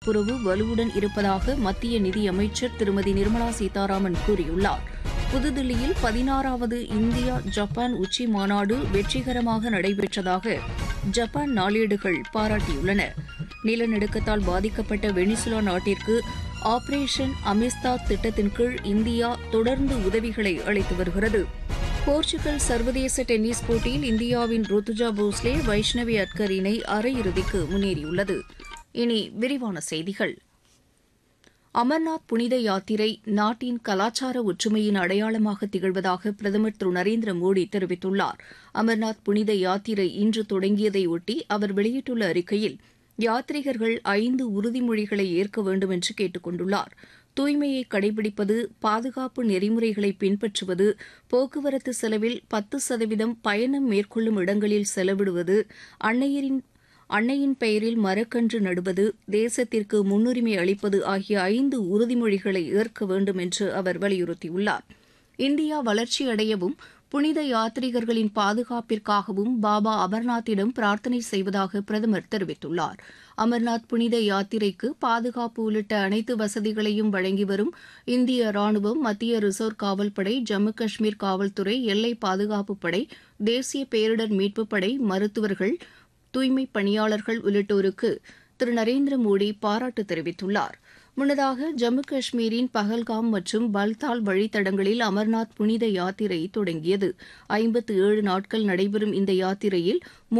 நட்புறவு வலுவுடன் இருப்பதாக மத்திய நிதியமைச்சர் திருமதி நிர்மலா சீதாராமன் கூறியுள்ளார். புதுதில்லியில் 16வது இந்தியா ஜப்பான் உச்சி மாநாடு வெற்றிகரமாக நடைபெற்றதாக ஜப்பான் நாளேடுகள் பாராட்டியுள்ளன. நிலநடுக்கத்தால் பாதிக்கப்பட்ட வெனிசுலா நாட்டிற்கு ஆபரேஷன் அமிஸ்தாத் திட்டத்தின் கீழ் இந்தியா தொடர்ந்து உதவிகளை அளித்து வருகிறது. போர்ச்சுகல் சர்வதேச டென்னிஸ் போட்டியில் இந்தியாவின் ருத்துஜா போஸ்லே வைஷ்ணவி அட்கர் இணை அரையிறுதிக்கு முன்னேறியுள்ளது. இனி விரிவான செய்திகள். அமர்நாத் புனித யாத்திரை நாட்டின் கலாச்சார ஒற்றுமையின் அடையாளமாக திகழ்வதாக பிரதமர் திரு நரேந்திர மோடி தெரிவித்துள்ளார். அமர்நாத் புனித யாத்திரை இன்று தொடங்கியதையொட்டி அவர் வெளியிட்டுள்ள அறிக்கையில் யாத்ரீகர்கள் 5 உறுதிமொழிகளை ஏற்க வேண்டும் என்று கேட்டுக் கொண்டுள்ளார். தூய்மையை கடைபிடிப்பது, பாதுகாப்பு நெறிமுறைகளை பின்பற்றுவது, போக்குவரத்து செலவில் 10% பயணம் மேற்கொள்ளும் இடங்களில் செலவிடுவது, அன்னையின் பெயரில் மரக்கன்று நடுவது, தேசத்திற்கு முன்னுரிமை அளிப்பது ஆகிய 5 உறுதிமொழிகளை ஏற்க வேண்டும் என்று அவர் வலியுறுத்தியுள்ளார். இந்தியா வளர்ச்சியடையவும் புனித யாத்ரீகர்களின் பாதுகாப்பிற்காகவும் பாபா அமர்நாத்திடம் பிரார்த்தனை செய்வதாக பிரதமர் தெரிவித்துள்ளார். அமர்நாத் புனித யாத்திரைக்கு பாதுகாப்பு உள்ளிட்ட அனைத்து வசதிகளையும் வழங்கி வரும் இந்திய ராணுவம், மத்திய ரிசர்வ் காவல்படை, ஜம்மு காஷ்மீர் காவல்துறை, எல்லை பாதுகாப்புப் படை, தேசிய பேரிடர் மீட்புப் படை, மருத்துவர்கள், தூய்மைப் பணியாளர்கள் உள்ளிட்டோருக்கு திரு நரேந்திர மோடி பாராட்டு தெரிவித்துள்ளார். முன்னதாக ஜம்மு காஷ்மீரின் பஹல்காம் மற்றும் பல்தால் வழித்தடங்களில் அமர்நாத் புனித யாத்திரை தொடங்கியது. 57 நாட்கள் நடைபெறும் இந்த யாத்திரையில்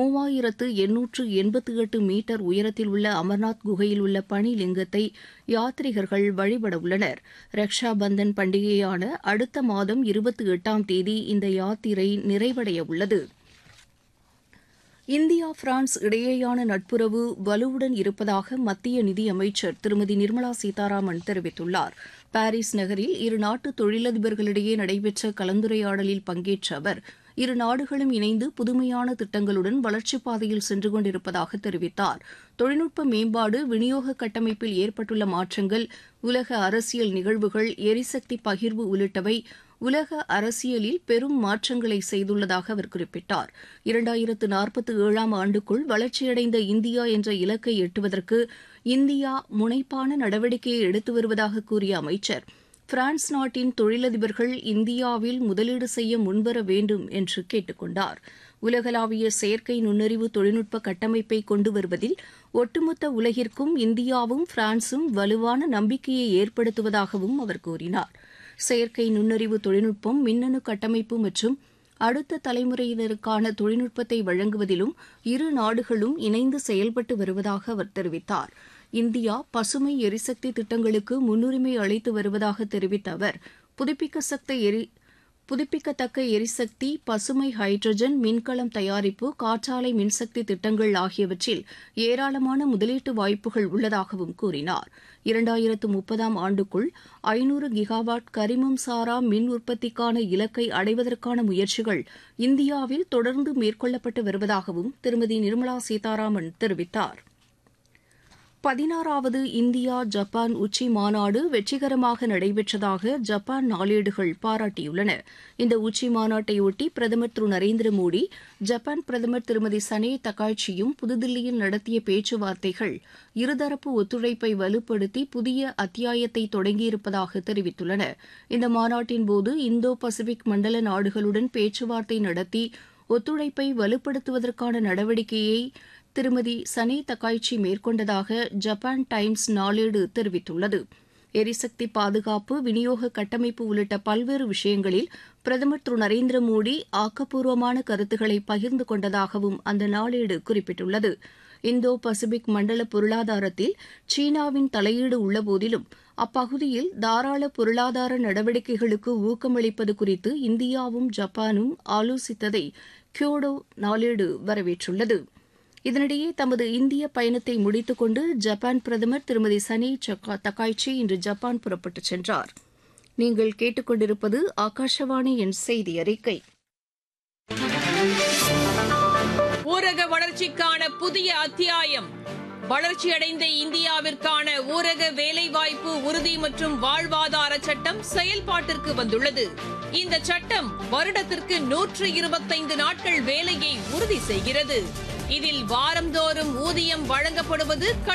3888 மீட்டர் உயரத்தில் உள்ள அமர்நாத் குகையில் உள்ள பனிலிங்கத்தை யாத்ரீகர்கள் வழிபட உள்ளனர். ரக்ஷா பந்தன் பண்டிகையான அடுத்த மாதம் 28ஆம் தேதி இந்த யாத்திரை நிறைவடைய உள்ளது. இந்தியா பிரான்ஸ் இடையேயான நட்புறவு வலுவுடன் இருப்பதாக மத்திய நிதியமைச்சர் திருமதி நிர்மலா சீதாராமன் தெரிவித்துள்ளார். பாரிஸ் நகரில் இரு நாட்டு தொழிலதிபர்களிடையே நடைபெற்ற கலந்துரையாடலில் பங்கேற்ற அவர் இரு நாடுகளும் இணைந்து புதுமையான திட்டங்களுடன் வளர்ச்சிப் பாதையில் சென்று கொண்டிருப்பதாக தெரிவித்தார். தொழில்நுட்ப மேம்பாடு, விநியோக கட்டமைப்பில் ஏற்பட்டுள்ள மாற்றங்கள், உலக அரசியல் நிகழ்வுகள், எரிசக்தி பகிர்வு உள்ளிட்டவை உலக அரசியலில் பெரும் மாற்றங்களை செய்துள்ளதாக அவர் குறிப்பிட்டார். 2047ஆம் ஆண்டுக்குள் வளர்ச்சியடைந்த இந்தியா என்ற இலக்கை எட்டுவதற்கு இந்தியா முனைப்பான நடவடிக்கையை எடுத்து வருவதாக கூறிய அமைச்சர், பிரான்ஸ் நாட்டின் தொழிலதிபர்கள் இந்தியாவில் முதலீடு செய்ய முன்வர வேண்டும் என்று கேட்டுக் கொண்டார். உலகளாவிய செயற்கை நுண்ணறிவு தொழில்நுட்ப கட்டமைப்பை கொண்டு வருவதில் ஒட்டுமொத்த உலகிற்கும் இந்தியாவும் பிரான்சும் வலுவான நம்பிக்கையை ஏற்படுத்துவதாகவும் அவர் கூறினார். செயற்கை நுண்ணறிவு தொழில்நுட்பம், மின்னணு கட்டமைப்பு மற்றும் அடுத்த தலைமுறையினருக்கான தொழில்நுட்பத்தை வழங்குவதிலும் இரு நாடுகளும் இணைந்து செயல்பட்டு வருவதாக அவர் தெரிவித்தார். இந்தியா பசுமை எரிசக்தி திட்டங்களுக்கு முன்னுரிமை அளித்து வருவதாக தெரிவித்த அவர், புதுப்பிக்கத்தக்க எரிசக்தி, பசுமை ஹைட்ரஜன், மின்கலம் தயாரிப்பு, காற்றாலை மின்சக்தி திட்டங்கள் ஆகியவற்றில் ஏராளமான முதலீட்டு வாய்ப்புகள் உள்ளதாகவும் கூறினார். 2030ஆம் ஆண்டுக்குள் 500 கிகாவாட் கரிமம் சாரா மின் உற்பத்திக்கான இலக்கை அடைவதற்கான முயற்சிகள் இந்தியாவில் தொடர்ந்து மேற்கொள்ளப்பட்டு வருவதாகவும் திருமதி நிர்மலா சீதாராமன் தெரிவித்தார். 16வது இந்தியா ஜப்பான் உச்சி மாநாடு வெற்றிகரமாக நடைபெற்றதாக ஜப்பான் நாளேடுகள் பாராட்டியுள்ளன. இந்த உச்சி மாநாட்டையொட்டி பிரதமர் திரு நரேந்திர மோடி, ஜப்பான் பிரதமர் திருமதி சனே தக்காய்ச்சியும் புதுதில்லியில் நடத்திய பேச்சுவார்த்தைகள் இருதரப்பு ஒத்துழைப்பை வலுப்படுத்தி புதிய அத்தியாயத்தை தொடங்கியிருப்பதாக தெரிவித்துள்ளன. இந்த மாநாட்டின்போது இந்தோ பசிபிக் மண்டல நாடுகளுடன் பேச்சுவார்த்தை நடத்தி ஒத்துழைப்பை வலுப்படுத்துவதற்கான நடவடிக்கையை திருமதி சனே தக்காய்ச்சி மேற்கொண்டதாக ஜப்பான் டைம்ஸ் நாளேடு தெரிவித்துள்ளது. எரிசக்தி பாதுகாப்பு, விநியோக கட்டமைப்பு உள்ளிட்ட பல்வேறு விஷயங்களில் பிரதமர் திரு நரேந்திர மோடி ஆக்கப்பூர்வமான கருத்துக்களை பகிர்ந்து கொண்டதாகவும் அந்த நாளேடு குறிப்பிட்டுள்ளது. இந்தோ பசிபிக் மண்டல பொருளாதாரத்தில் சீனாவின் தலையீடு உள்ளபோதிலும் அப்பகுதியில் தாராள பொருளாதார நடவடிக்கைகளுக்கு ஊக்கமளிப்பது குறித்து இந்தியாவும் ஜப்பானும் ஆலோசித்ததை கியோடோ நாளேடு வரவேற்றுள்ளது. இதனிடையே தமது இந்திய பயணத்தை முடித்துக் கொண்டு ஜப்பான் பிரதமர் திருமதி சனே தக்காய்ச்சி இன்று ஜப்பான் புறப்பட்டுச் சென்றார். நீங்கள் கேட்டுக்கொண்டிருப்பது ஆகாஷவாணியின் செய்தி அறிக்கை. ஊரக வளர்ச்சிக்கான புதிய அத்தியாயம். வளர்ச்சியடைந்த இந்தியாவிற்கான ஊரக வேலைவாய்ப்பு உறுதி மற்றும் வாழ்வாதார சட்டம் செயல்பாட்டிற்கு வந்துள்ளது. இந்த சட்டம் வருடத்திற்கு 125 நாட்கள் வேலையை உறுதி செய்கிறது. இதில் வாரந்தோறும் ஊதியம் வழங்கப்படுவது